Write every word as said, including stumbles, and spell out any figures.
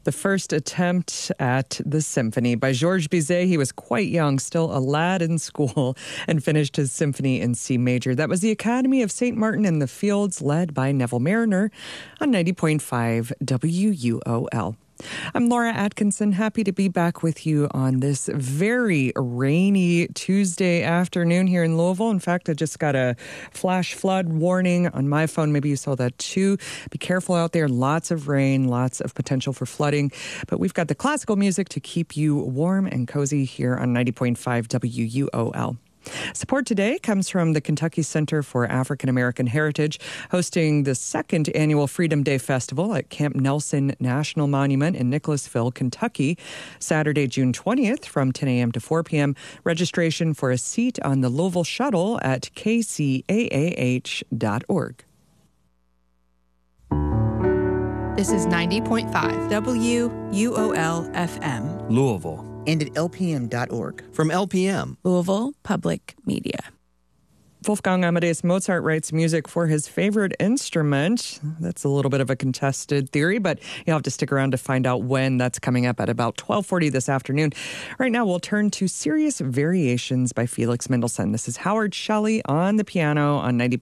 The first attempt at the symphony by Georges Bizet. He was quite young, still a lad in school, and finished his symphony in C major. That was the Academy of Saint Martin in the Fields, led by Neville Mariner on ninety point five W U O L. I'm Laura Atkinson, happy to be back with you on this very rainy Tuesday afternoon here in Louisville. In fact, I just got a flash flood warning on my phone. Maybe you saw that too. Be careful out there. Lots of rain, lots of potential for flooding. But we've got the classical music to keep you warm and cozy here on ninety point five W U O L. Support today comes from the Kentucky Center for African American Heritage, hosting the second annual Freedom Day Festival at Camp Nelson National Monument in Nicholasville, Kentucky, Saturday, June twentieth from ten a.m. to four p.m. Registration for a seat on the Louisville Shuttle at k c a a h dot org. This is ninety point five W U O L F M. Louisville. And at L P M dot org. From L P M. Louisville Public Media. Wolfgang Amadeus Mozart writes music for his favorite instrument. That's a little bit of a contested theory, but you'll have to stick around to find out when. That's coming up at about twelve forty this afternoon. Right now, we'll turn to Serious Variations by Felix Mendelssohn. This is Howard Shelley on the piano on ninety